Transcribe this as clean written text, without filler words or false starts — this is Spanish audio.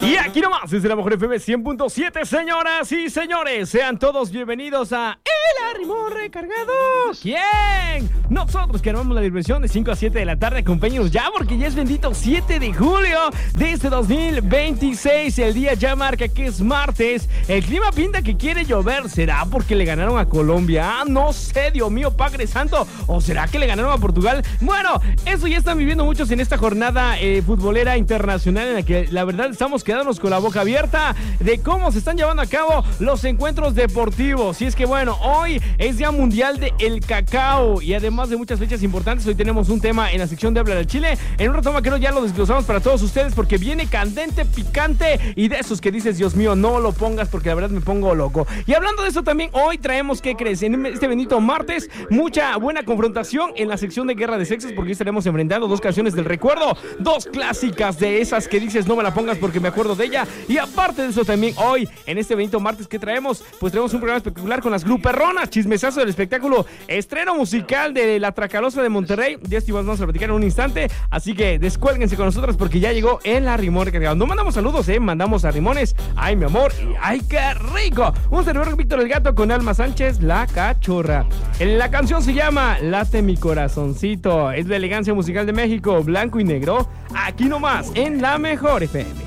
Y aquí nomás, desde la Mejor FM 100.7, señoras y señores, sean todos bienvenidos a El Arrimón Recargado. ¿Quién? Nosotros que armamos la diversión de 5 a 7 de la tarde. Acompáñenos ya porque ya es bendito 7 de julio de este 2026. El día ya marca que es martes. El clima pinta que quiere llover. ¿Será porque le ganaron a Colombia? No sé, Dios mío, Padre Santo. ¿O será que le ganaron a Portugal? Bueno, eso ya están viviendo muchos en esta jornada futbolera internacional en la que la verdad estamos quedándonos con la boca abierta de cómo se están llevando a cabo los encuentros deportivos. Y es que bueno, hoy es Día Mundial del Cacao y además de muchas fechas importantes, hoy tenemos un tema en la sección de Habla del Chile. En un rato más ya lo desglosamos para todos ustedes porque viene candente, picante y de esos que dices, Dios mío, no lo pongas porque la verdad me pongo loco. Y hablando de eso también, hoy traemos, ¿qué crees? En este bendito martes, mucha buena confrontación en la sección de Guerra de Sexos porque hoy estaremos enfrentando dos canciones del recuerdo, dos clásicas de esas que dices, no me la pongas porque me acuerdo de ella. Y aparte de eso también, hoy, en este bendito martes, ¿qué traemos? Pues traemos un programa espectacular con las gruperronas, chismesazo del espectáculo, estreno musical de La Tracalosa de Monterrey. De esto vamos a platicar en un instante, así que descuélguense con nosotros porque ya llegó El Arrimón Recargado. No mandamos saludos, mandamos arrimones. Ay, mi amor, y ay, qué rico. Un servidor Víctor el Gato con Alma Sánchez, la cachorra. La canción se llama Late mi corazoncito. Es la elegancia musical de México, blanco y negro. Aquí nomás, en La Mejor FM.